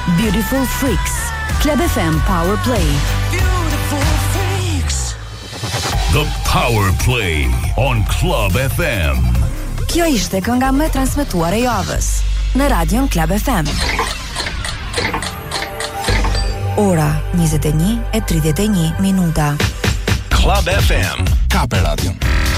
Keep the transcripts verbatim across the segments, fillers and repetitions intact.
Beautiful Freaks. Club F M Power Play. Beautiful Freaks. The Power Play on Club F M. Kjo ishte kënga më transmetuar e javës në radion Club F M. Ora njëzet e një e tridhjetë e një minuta. Club F M. Kape Radio.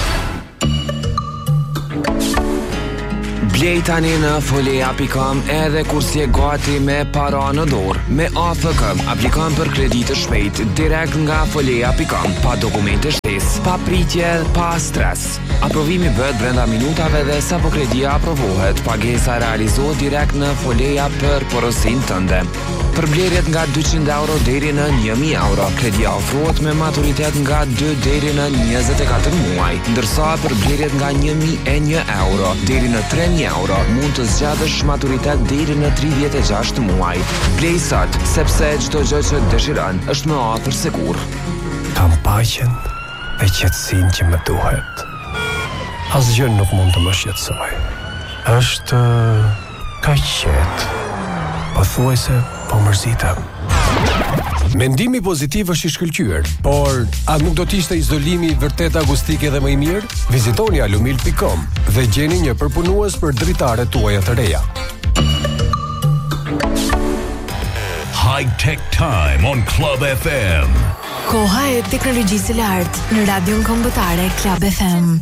Blej tani në folea punkt com edhe kur si e gati me para në dorë. Me A F K, aplikon për kreditë shpejt, direkt nga folea punkt com, pa dokumente shtesë, pa pritje, pa stres. Aprovimi bëhet brenda minutave dhe sapo kredia aprovohet, pagesa realizohet direkt në folea për porosin tënde. Për blerjet nga dyqind euro deri në një mijë euro, kredia ofrohet me maturitet nga dy deri në njëzet e katër muaj, ndërsa për blerjet nga një mijë e një euro deri në tre mijë euro mund të zgjatësh maturitet deri në tridhjetë e gjashtë muaj. Blej sot, sepse çdo gjë që dëshiron është më afër se kurrë. Kam paqen dhe qetësinë që më duhet. Asgjë nuk mund të më shqetësoj. Është kaq qetë. Pothuajse po mërzitem. Mendimi pozitiv është i shkëlqyer, por a nuk do të ishte izolimi vërtet akustike dhe më i mirë? Vizitoni alumil punkt com dhe gjeni një përpunues për dritaret tuaja të reja. High Tech Time on Club F M. Koha e teknologjisë së lartë në radion kombëtare Club F M.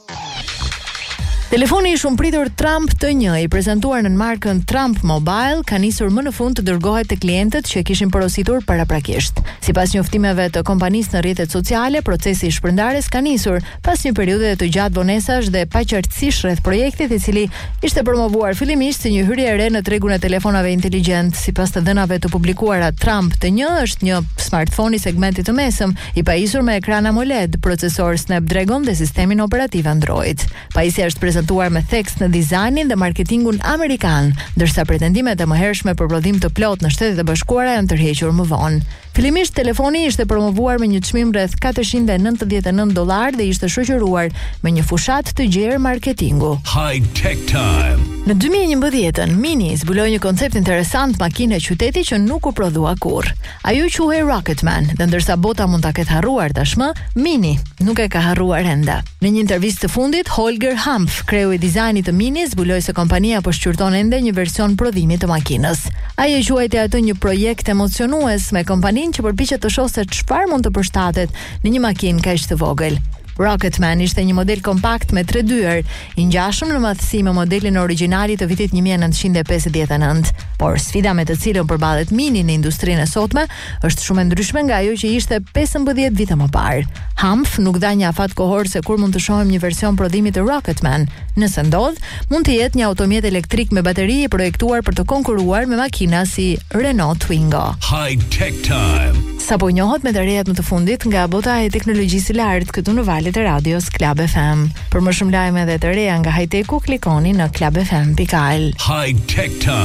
Telefoni i shumë pritur Trump T një, i prezantuar në markën Trump Mobile, ka nisur më në fund të dërgohet te klientët që kishin porositur paraprakisht. Sipas njoftimeve të kompanisë në rrjetet sociale, procesi i shpërndarjes ka nisur pas një periudhe të gjatë vonesash dhe paqartësish rreth projektit, i cili ishte promovuar fillimisht si një hyrje e re në tregun e telefonave inteligjent. Sipas të dhënave të publikuara, Trump T një është një smartphone i segmentit të mesëm, i pajisur me ekran AMOLED, procesor Snapdragon dhe sistemin operativ Android. Pajisja është prezantuar me theks në dizajnin dhe marketingun amerikan, ndërsa pretendimet e mëhershme për prodhim të plot në Shtetet e Bashkuara janë tërhequr më vonë. Fillimisht telefoni ishte promovuar me një çmim rreth katërqind e nëntëdhjetë e nëntë dollar dhe ishte shoqëruar me një fushat të gjerë marketingu. High Tech Time. Në dy mijë e njëmbëdhjetë, Mini zbuloi një koncept interesant makine qyteti që nuk u prodhua kurrë. Ajo quhej Rocketman, dhe ndërsa bota mund ta ketë harruar tashmë, Mini nuk e ka harruar ende. Në një intervistë të fundit, Holger Humph, kreu i dizajnit të Mini, zbuloi se kompania po shqyrton ende një version prodhimi të makinës. Ai e quajti atë një projekt emocionues me kompaninë që përpiqet të shohë se çfarë mund të përshtatet në një makinë kaq të vogël. Rocketman ishte një model kompakt me tre dyer, i ngjashëm në madhësi me modelin origjinali të vitit një mijë e nëntëqind e pesëdhjetë e nëntë, por sfida me të cilën përballet Mini në industrinë e sotme është shumë e ndryshme nga ajo që ishte pesëmbëdhjetë vite më parë. Humph nuk dha një afat kohor se kur mund të shohim një version prodhimi të Rocketman. Nëse ndodh, mund të jetë një automjet elektrik me bateri i projektuar për të konkuruar me makina si Renault Twingo. High Tech Time. Sapo njohët me të rejat më të fundit nga bota e teknologjisë së lartë këtu në valët e radios Club F M. Për më shumë lajme dhe të reja nga high-tech-u, klikoni në club f m dot al. High Tech Time.